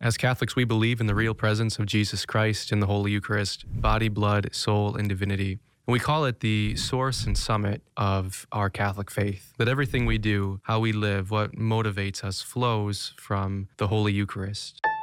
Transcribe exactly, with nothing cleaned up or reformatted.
As Catholics, we believe in the real presence of Jesus Christ in the Holy Eucharist, body, blood, soul, and divinity. And we call it the source and summit of our Catholic faith. That everything we do, how we live, what motivates us, flows from the Holy Eucharist.